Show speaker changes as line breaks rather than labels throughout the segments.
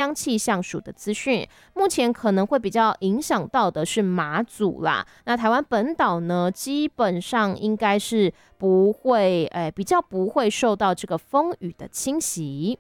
央气象署的资讯，目前可能会比较影响到的是马祖啦。那台湾本岛呢，基本上应该是不会，比较不会受到这个风雨的侵袭。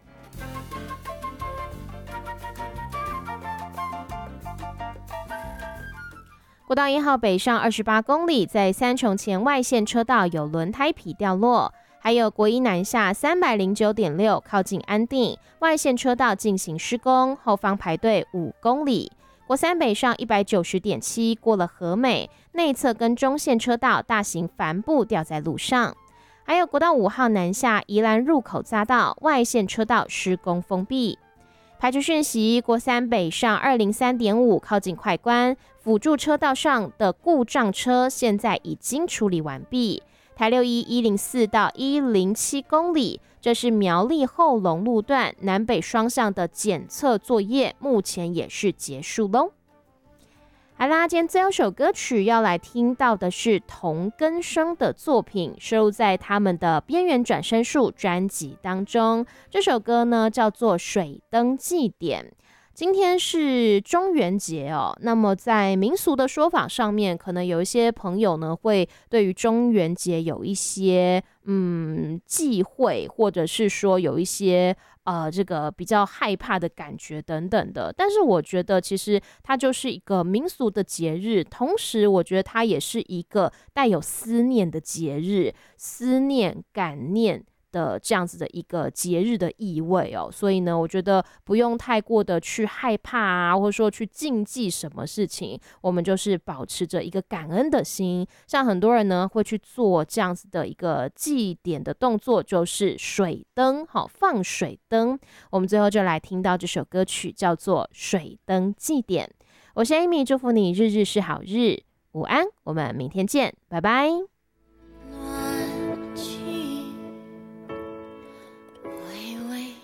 国道1号北上28公里，在三重前外线车道有轮胎皮掉落，还有国一南下309.6靠近安定外线车道进行施工，后方排队5公里。国三北上190.7过了和美内侧跟中线车道大型帆布掉在路上，还有国道5号南下宜兰入口匝道外线车道施工封闭。排除讯息，国三北上203.5靠近快关辅助车道上的故障车现在已经处理完毕。台61 104到107公里，这是苗栗后龙路段南北双向的检测作业，目前也是结束喽。好啦，今天最后首歌曲要来听到的是童根生的作品，收录在他们的边缘转身术专辑当中。这首歌呢叫做《水灯祭典》。今天是中元节哦，那么在民俗的说法上面，可能有一些朋友呢会对于中元节有一些忌讳，或者是说有一些这个比较害怕的感觉等等的。但是我觉得其实它就是一个民俗的节日，同时我觉得它也是一个带有思念的节日，思念感念的这样子的一个节日的意味哦，所以呢，我觉得不用太过的去害怕啊，或者说去禁忌什么事情，我们就是保持着一个感恩的心。像很多人呢会去做这样子的一个祭典的动作，就是水灯，放水灯。我们最后就来听到这首歌曲，叫做《水灯祭典》。我是 Amy， 祝福你日日是好日，午安，我们明天见，拜拜。